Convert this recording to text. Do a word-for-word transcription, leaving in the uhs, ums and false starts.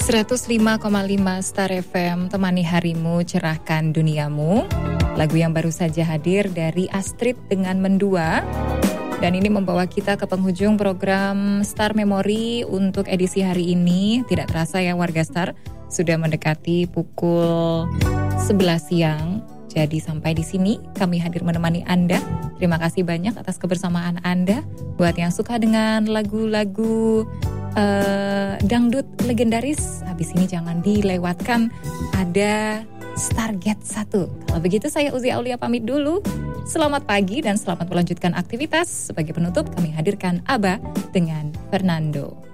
seratus lima koma lima Star F M, temani harimu, cerahkan duniamu. Lagu yang baru saja hadir dari Astrid dengan Mendua. Dan ini membawa kita ke penghujung program Star Memory untuk edisi hari ini. Tidak terasa ya warga Star, sudah mendekati pukul sebelas siang. Jadi sampai di sini kami hadir menemani Anda. Terima kasih banyak atas kebersamaan Anda. Buat yang suka dengan lagu-lagu Uh, dangdut legendaris, habis ini jangan dilewatkan, ada Stargate satu. Kalau begitu saya Uzi Aulia pamit dulu. Selamat pagi dan selamat melanjutkan aktivitas. Sebagai penutup kami hadirkan Abba dengan Fernando.